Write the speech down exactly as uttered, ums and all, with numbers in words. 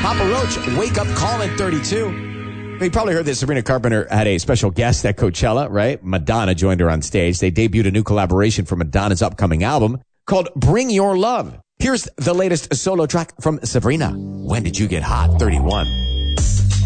Papa Roach, Wake Up Call in thirty-two. You probably heard that Sabrina Carpenter had a special guest at Coachella, right? Madonna joined her on stage. They debuted a new collaboration for Madonna's upcoming album called Bring Your Love. Here's the latest solo track from Sabrina. When Did You Get Hot? thirty-one.